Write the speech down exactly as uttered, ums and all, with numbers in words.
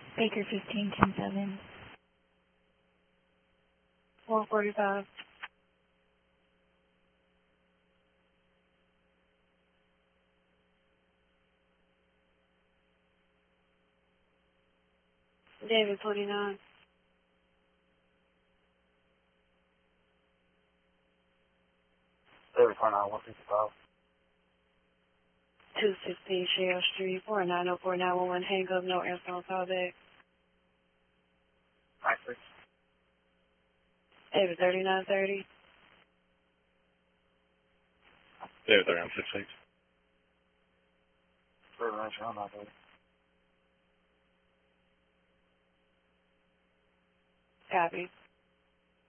Baker fifteen ten seven. one forty-five. David twenty-nine. David twenty-nine, one fifty-five. two sixteen Shell Street, four nine zero four nine one one. Hang up, no answer on call back. nine six. David thirty-nine thirty. David thirty-nine six six. David thirty-nine thirty. Copy.